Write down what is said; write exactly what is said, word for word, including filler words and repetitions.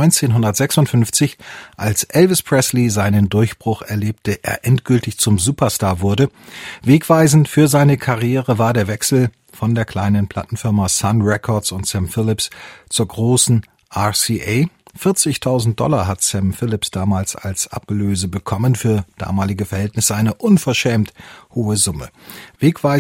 neunzehnhundertsechsundfünfzig, als Elvis Presley seinen Durchbruch erlebte, er endgültig zum Superstar wurde. Wegweisend für seine Karriere war der Wechsel von der kleinen Plattenfirma Sun Records und Sam Phillips zur großen R C A. vierzigtausend Dollar hat Sam Phillips damals als Ablöse bekommen, für damalige Verhältnisse eine unverschämt hohe Summe. Wegweisend